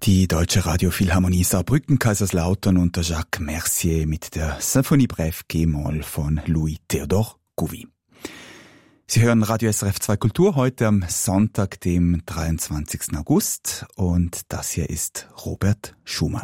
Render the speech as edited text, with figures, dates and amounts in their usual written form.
Die Deutsche Radiophilharmonie Saarbrücken, Kaiserslautern unter Jacques Mercier mit der Symphonie Brève G-Moll von Louis Théodore Cuvi. Sie hören Radio SRF 2 Kultur heute am Sonntag, dem 23. August, und das hier ist Robert Schumann.